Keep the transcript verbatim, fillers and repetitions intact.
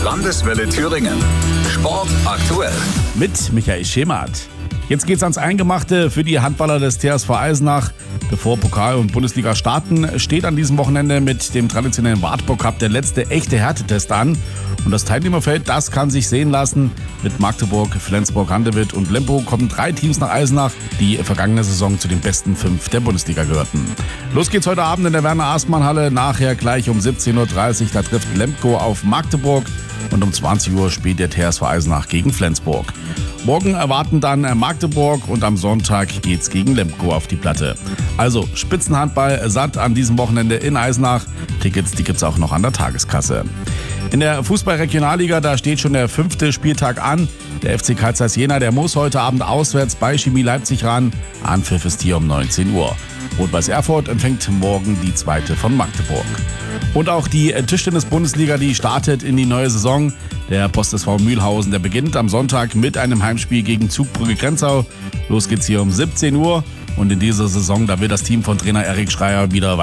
Landeswelle Thüringen. Sport aktuell. Mit Michael Schemert. Jetzt geht's ans Eingemachte für die Handballer des T S V Eisenach. Bevor Pokal und Bundesliga starten, steht an diesem Wochenende mit dem traditionellen Wartburg Cup der letzte echte Härtetest an. Und das Teilnehmerfeld, das kann sich sehen lassen. Mit Magdeburg, Flensburg, Handewitt und Lemgo kommen drei Teams nach Eisenach, die vergangene Saison zu den besten fünf der Bundesliga gehörten. Los geht's heute Abend in der Werner-Aßmann-Halle. Nachher gleich um siebzehn Uhr dreißig. Da trifft Lemgo auf Magdeburg. Und um zwanzig Uhr spielt der T S V Eisenach gegen Flensburg. Morgen erwarten dann Magdeburg und am Sonntag geht's gegen Lemgo auf die Platte. Also Spitzenhandball satt an diesem Wochenende in Eisenach. Tickets, die gibt's auch noch an der Tageskasse. In der Fußball-Regionalliga, da steht schon der fünfte Spieltag an. Der F C Carl Zeiss Jena, der muss heute Abend auswärts bei Chemie Leipzig ran. Anpfiff ist hier um neunzehn Uhr. Rot-Weiß Erfurt empfängt morgen die zweite von Magdeburg. Und auch die Tischtennis-Bundesliga, die startet in die neue Saison. Der Post S V Mühlhausen, der beginnt am Sonntag mit einem Heimspiel gegen Zugbrücke Grenzau. Los geht's hier um siebzehn Uhr. Und in dieser Saison, da will das Team von Trainer Erik Schreier wieder